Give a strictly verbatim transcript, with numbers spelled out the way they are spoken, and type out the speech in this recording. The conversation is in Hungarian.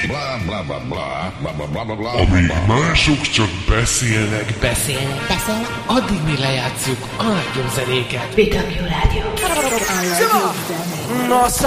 Bla bla bla bla bla bla bla bla. Amíg mások csak beszélnek, Beszélnek, beszélnek, addig mi lejátszuk a legjobb zenéket. bé dupla vé Rádió. No